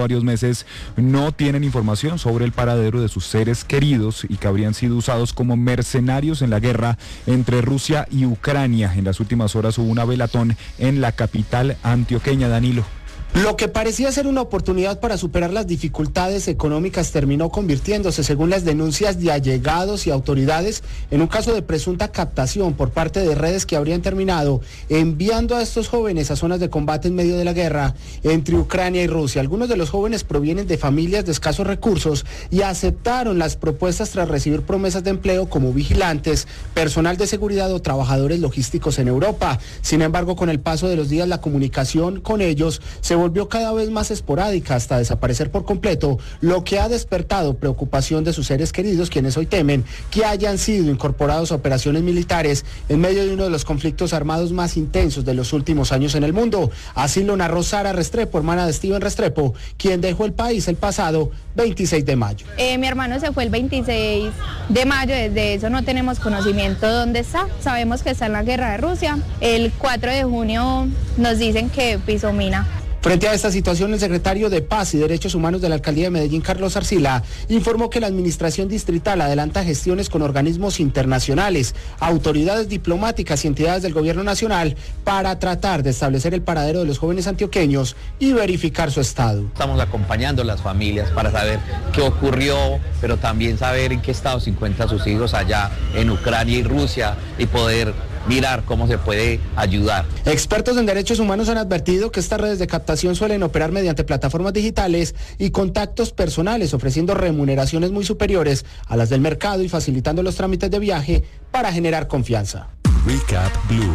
varios meses no tienen información sobre el paradero de sus seres queridos y que habrían sido usados como mercenarios en la guerra entre Rusia y Ucrania. En las últimas horas hubo una velatón en la capital antioqueña. Danilo. Lo que parecía ser una oportunidad para superar las dificultades económicas terminó convirtiéndose, según las denuncias de allegados y autoridades, en un caso de presunta captación por parte de redes que habrían terminado enviando a estos jóvenes a zonas de combate en medio de la guerra entre Ucrania y Rusia. Algunos de los jóvenes provienen de familias de escasos recursos y aceptaron las propuestas tras recibir promesas de empleo como vigilantes, personal de seguridad o trabajadores logísticos en Europa. Sin embargo, con el paso de los días, la comunicación con ellos se volvió cada vez más esporádica hasta desaparecer por completo, lo que ha despertado preocupación de sus seres queridos, quienes hoy temen que hayan sido incorporados a operaciones militares en medio de uno de los conflictos armados más intensos de los últimos años en el mundo. Así lo narró Sara Restrepo, hermana de Steven Restrepo, quien dejó el país el pasado 26 de mayo. Mi hermano se fue el 26 de mayo, desde eso no tenemos conocimiento de dónde está. Sabemos que está en la guerra de Rusia. El 4 de junio nos dicen que pisó mina. Frente a esta situación, el secretario de Paz y Derechos Humanos de la Alcaldía de Medellín, Carlos Arcila, informó que la administración distrital adelanta gestiones con organismos internacionales, autoridades diplomáticas y entidades del gobierno nacional para tratar de establecer el paradero de los jóvenes antioqueños y verificar su estado. Estamos acompañando a las familias para saber qué ocurrió, pero también saber en qué estado se encuentran sus hijos allá en Ucrania y Rusia y poder mirar cómo se puede ayudar. Expertos en derechos humanos han advertido que estas redes de captación suelen operar mediante plataformas digitales y contactos personales, ofreciendo remuneraciones muy superiores a las del mercado y facilitando los trámites de viaje para generar confianza. Recap Blue.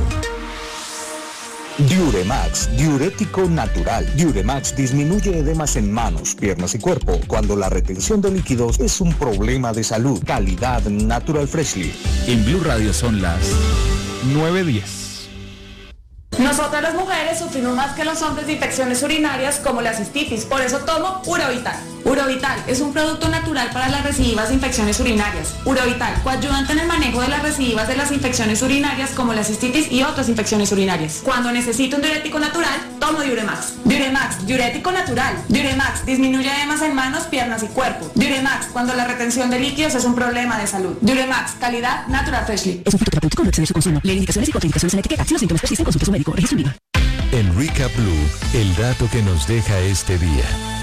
Diuremax, diurético natural. Diuremax disminuye edemas en manos, piernas y cuerpo cuando la retención de líquidos es un problema de salud. Calidad Natural Freshly. En Blue Radio son las 9:10. Nosotras las mujeres sufrimos más que los hombres de infecciones urinarias como la cistitis, por eso tomo Urovital. Urovital es un producto natural para las recidivas de infecciones urinarias. Urovital, coayudante en el manejo de las recidivas de las infecciones urinarias como la cistitis y otras infecciones urinarias. Cuando necesito un diurético natural, tomo Diuremax. Diuremax, diurético natural. Diuremax, disminuye edemas en manos, piernas y cuerpo. Diuremax, cuando la retención de líquidos es un problema de salud. Diuremax, calidad Natural Freshly. Es un fruto terapéutico, no excede su consumo. Leer indicaciones y contraindicaciones en la etiqueta. Si los síntomas persisten, consulte a su médico. Registro UNIVA. En Recap Blue, el dato que nos deja este día.